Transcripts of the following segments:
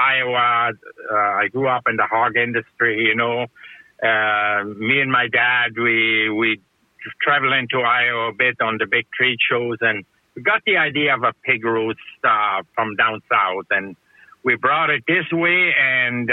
Iowa. I grew up in the hog industry, you know. Me and my dad, we travel into Iowa a bit on the big trade shows, and we got the idea of a pig roast from down south, and we brought it this way, and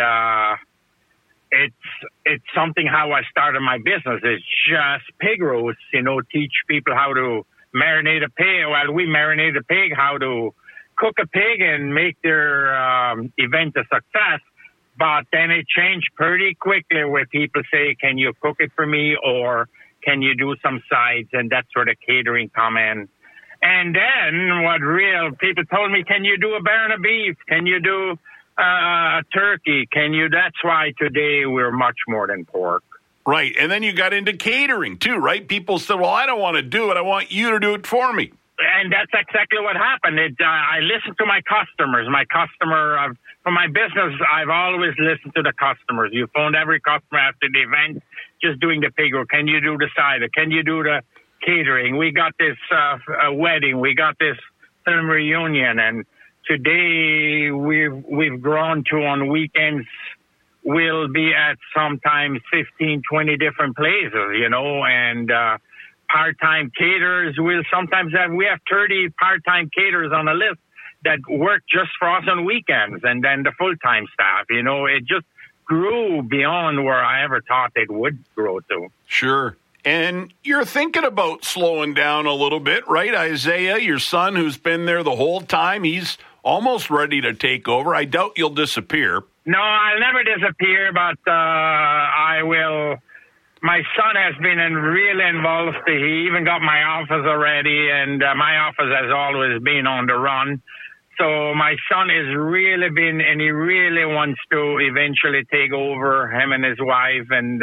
it's something how I started my business. It's just pig roasts, you know, teach people how to marinate a pig. Well, we marinate a pig, how to cook a pig and make their event a success. But then it changed pretty quickly where people say, can you cook it for me, or can you do some sides? And that's where the catering come in. And then what real people told me, can you do a baron of beef? Can you do a turkey? That's why today we're much more than pork. Right. And then you got into catering too, right? People said, well, I don't want to do it. I want you to do it for me. And that's exactly what happened. I listened to my customers. For my business, I've always listened to the customers. You phoned every customer after the event, just doing the pig roast. Can you do the cider? Can you do the catering? We got this wedding. We got this film reunion. And today we've grown to, on weekends, we'll be at sometimes 15, 20 different places, you know, and part-time caterers. We have 30 part-time caterers on the list that work just for us on weekends, and then the full-time staff. You know, it just grew beyond where I ever thought it would grow to. Sure. And you're thinking about slowing down a little bit, right? Isaiah, your son, who's been there the whole time, he's almost ready to take over. I doubt you'll disappear. No, I'll never disappear, but I will. My son has been really involved. He even got my office already, and my office has always been on the run. So my son has really been, and he really wants to eventually take over, him and his wife. And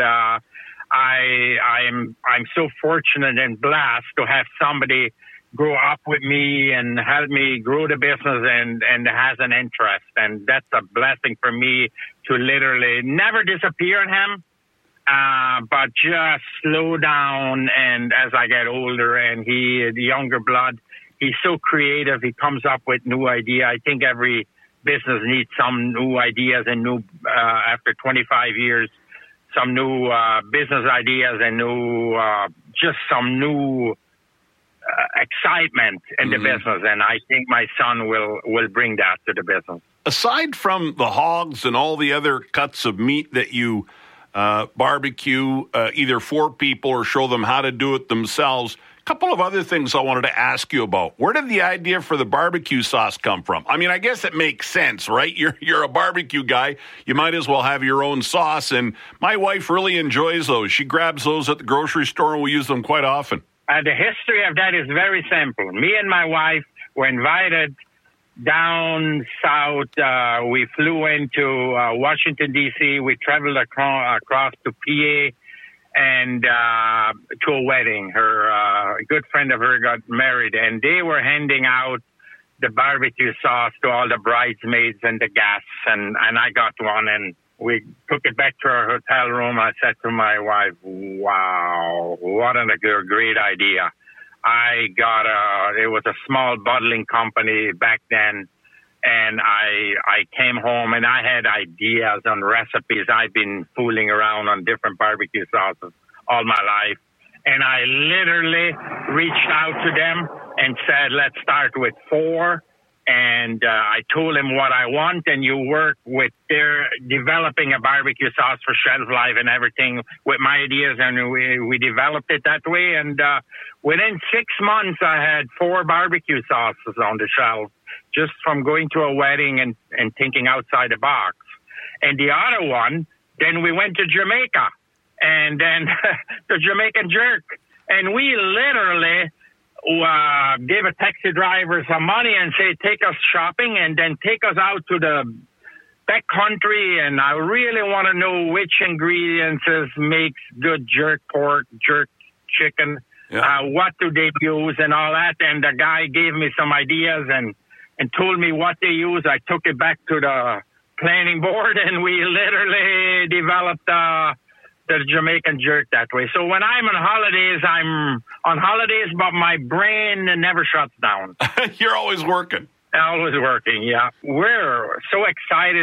I'm so fortunate and blessed to have somebody grow up with me and help me grow the business and has an interest. And that's a blessing for me to literally never disappear on him, but just slow down. And as I get older, and the younger blood, he's so creative. He comes up with new ideas. I think every business needs some new ideas and new, after 25 years, some new business ideas and just some new excitement in the business. And I think my son will bring that to the business. Aside from the hogs and all the other cuts of meat that you barbecue either for people or show them how to do it themselves, a couple of other things I wanted to ask you about. Where did the idea for the barbecue sauce come from? I mean, I guess it makes sense, right? You're a barbecue guy. You might as well have your own sauce. And my wife really enjoys those. She grabs those at the grocery store, and we use them quite often. The history of that is very simple. Me and my wife were invited down south. We flew into Washington, D.C. We traveled across to PA and to a wedding. A good friend of hers got married, and they were handing out the barbecue sauce to all the bridesmaids and the guests, and I got one, and we took it back to our hotel room. I said to my wife, wow, what a great idea. It was a small bottling company back then, and I came home and I had ideas on recipes. I've been fooling around on different barbecue sauces all my life, and I literally reached out to them and said, let's start with 4. And I told him what I want, and you work with their developing a barbecue sauce for shelf life and everything with my ideas, and we developed it that way. And within 6 months, I had 4 barbecue sauces on the shelf just from going to a wedding and thinking outside the box. And the other one, then we went to Jamaica, and then the Jamaican jerk, and we literally gave a taxi driver some money and say, take us shopping and then take us out to the back country. And I really want to know which ingredients makes good jerk pork, jerk chicken, what do they use and all that. And the guy gave me some ideas and told me what they use. I took it back to the planning board, and we literally developed the Jamaican jerk that way. So when I'm on holidays, but my brain never shuts down. You're always working. Always working, yeah. We're so excited